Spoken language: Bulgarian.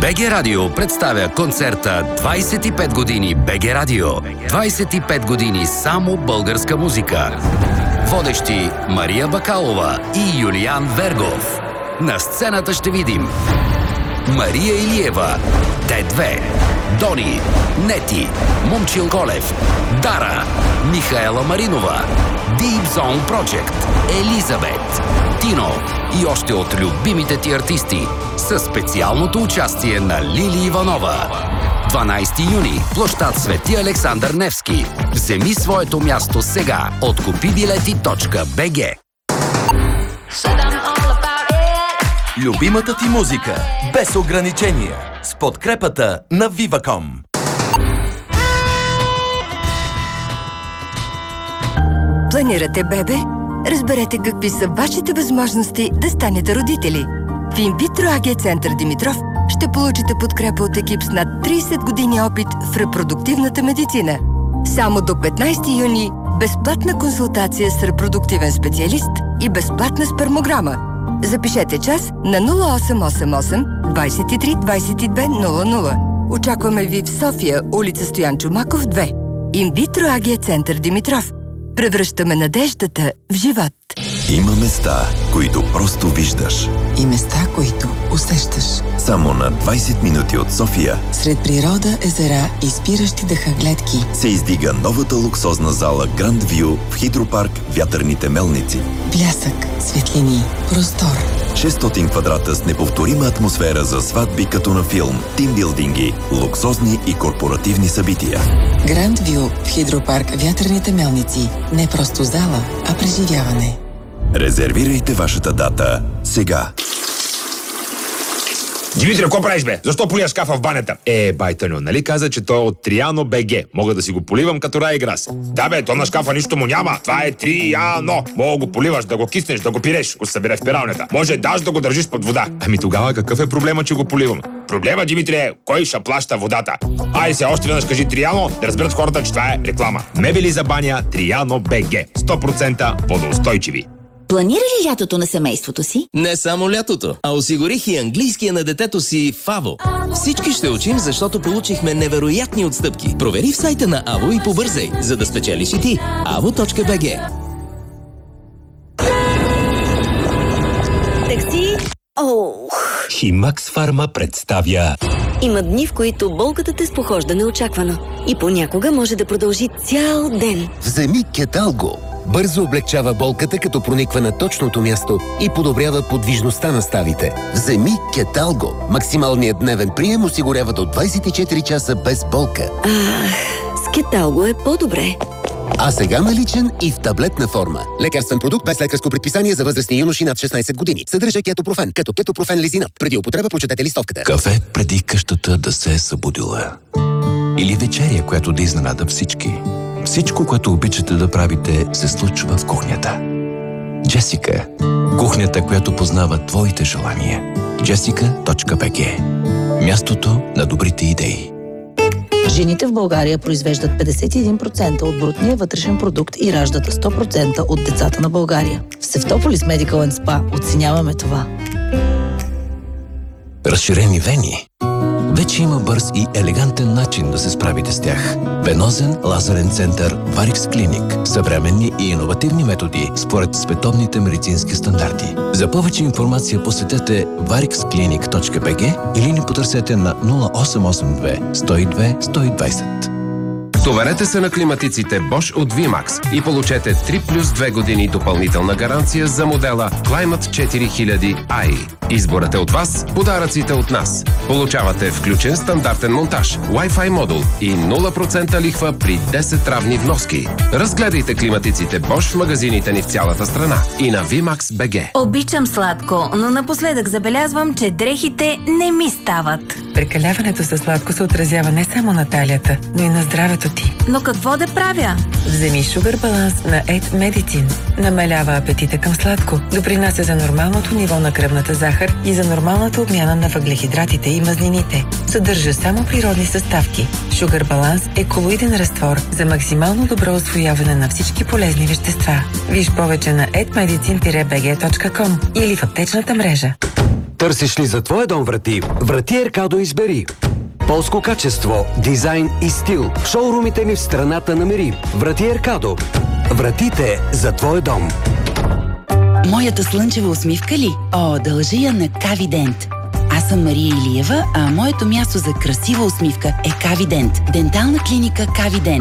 БГ Радио представя концерта 25 години БГ Радио. 25 години само българска музика. Водещи Мария Бакалова и Юлиан Вергов. На сцената ще видим Мария Илиева, Д2, Дони, Нети, Момчил Колев, Дара, Михаела Маринова, Deep Zone Project, Елизабет, Тино и още от любимите ти артисти със специалното участие на Лили Иванова. 12 юни, площад Свети Александър Невски. Вземи своето място сега от kupibileti.bg. Любимата ти музика без ограничения с подкрепата на Viva.com. Планирате бебе? Разберете какви са вашите възможности да станете родители. В инвитро АГ Център Димитров ще получите подкрепа от екип с над 30 години опит в репродуктивната медицина. Само до 15 юни безплатна консултация с репродуктивен специалист и безплатна спермограма. Запишете час на 0888 23 22 00. Очакваме ви в София, улица Стоян Чомаков, 2. Инвитро АГ Център Димитров. Превръщаме надеждата в живот. Има места, които просто виждаш. И места, които усещаш. Само на 20 минути от София, сред природа, езера и спиращи дъха гледки, се издига новата луксозна зала Grand View в Хидропарк Вятърните мелници. Блясък, светлини, простор. 600 квадрата с неповторима атмосфера за сватби като на филм, тимбилдинги, луксозни и корпоративни събития. Grand View в Хидропарк Вятърните мелници. Не просто зала, а преживяване. Резервирайте вашата дата сега. Димитри, какво правиш, бе? Защо полия шкафа в банята? Байтаню, нали каза, че той е от Триано БГ. Мога да си го поливам като рай грас. Да, бе, то на шкафа нищо му няма. Това е Триано. Мога го поливаш, да го киснеш, да го пиреш, го събере в пиралнята. Може даже да го държиш под вода. Ами тогава какъв е проблема, че го поливам? Проблема, Димитри, е кой ще плаща водата. Ай се, още веднъж кажи Триано, да разберат хората, че това е реклама. Мебели за баня Триано БГ. 100% водоустойчиви. Планира ли лятото на семейството си? Не само лятото, а осигурих и английския на детето си в АВО. Всички ще учим, защото получихме невероятни отстъпки. Провери в сайта на АВО и побързай, за да спечелиш и ти. avo.bg. Такси? Химакс Фарма представя. Има дни, в които болката те спохожда неочаквано. И понякога може да продължи цял ден. Вземи Кеталго. Бързо облегчава болката, като прониква на точното място и подобрява подвижността на ставите. Вземи Кеталго. Максималният дневен прием осигурява до 24 часа без болка. С Кеталго е по-добре. А сега наличен и в таблетна форма. Лекарствен продукт без лекарско предписание за възрастни юноши над 16 години. Съдържа кетопрофен, като кетопрофен лизинат. Преди употреба прочетете листовката. Кафе преди къщата да се е събудила. Или вечеря, която да изненада всички. Всичко, което обичате да правите, се случва в кухнята. Джесика. Кухнята, която познава твоите желания. Jessica.bg. Мястото на добрите идеи. Жените в България произвеждат 51% от брутния вътрешен продукт и раждат 100% от децата на България. В Севтополис Medical & Spa оценяваме това. Разширени вени. Вече има бърз и елегантен начин да се справите с тях. Венозен лазерен център Varix Clinic. Съвременни и иновативни методи според световните медицински стандарти. За повече информация посетете varixclinic.bg или ни потърсете на 0882 102 120. Доверете се на климатиците Bosch от VMAX и получете 3+2 години допълнителна гаранция за модела Climate 4000i. Изборът е от вас, подаръците от нас. Получавате включен стандартен монтаж, Wi-Fi модул и 0% лихва при 10 равни вноски. Разгледайте климатиците Bosch в магазините ни в цялата страна и на VMAX BG. Обичам сладко, но напоследък забелязвам, че дрехите не ми стават. Прекаляването със сладко се отразява не само на талията, но и на здравето ти. Но какво да правя? Вземи Sugar Balance на Ed Medicine. Намалява апетита към сладко, допринася за нормалното ниво на кръвната захар и за нормалната обмяна на въглехидратите и мазнините. Съдържа само природни съставки. Sugar Balance е колоиден разтвор за максимално добро усвояване на всички полезни вещества. Виж повече на edmedicine-bg.com или в аптечната мрежа. Търсиш ли за твоя дом врати? Врати Еркадо избери. Полско качество, дизайн и стил. В шоурумите ни в страната намери. Врати Еркадо. Вратите за твоя дом. Моята слънчева усмивка ли? О, дължи я на Кавидент. Аз съм Мария Илиева, а моето място за красива усмивка е Кавидент. Дентална клиника Кавидент.